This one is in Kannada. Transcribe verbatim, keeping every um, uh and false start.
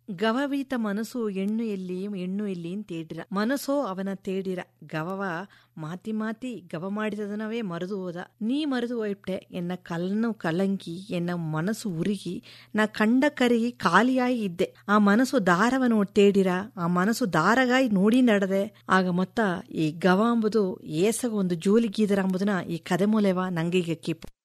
ಗವವೀತ ಮನಸ್ಸು ಎಣ್ಣು ಎಲ್ಲಿ ಎಣ್ಣು ಎಲ್ಲಿ ತೇಡಿರ ಮನಸ್ಸೋ ಅವನ ತೇಡಿರ ಗವವ ಮಾತಿ ಮಾತಿ ಗವ ಮಾಡಿದನವೇ ಮರೆದು ಹೋದ ನೀ ಮರೆದು ಹೋಯ್ಬಿಟ್ಟೆ ಎನ್ನ ಕಲ್ಲನ್ನು ಕಲಂಕಿ ಎನ್ನ ಮನಸ್ಸು ಉರುಗಿ ನಾ ಕಂಡ ಕರಗಿ ಖಾಲಿಯಾಗಿ ಇದ್ದೆ. ಆ ಮನಸ್ಸು ದಾರವನು ತೇಡಿರ ಆ ಮನಸ್ಸು ದಾರಗಾಯಿ ನೋಡಿ ನಡೆದೆ. ಆಗ ಮೊತ್ತ ಈ ಗವ ಅಂಬುದು ಏಸಗ ಒಂದು ಜೋಲಿ ಗೀದರ ಅಂಬುದನ್ನ ಈ ಕದೆ ಮೂಲೆವ ನಂಗೀಗ ಕಿಪ್ಪು.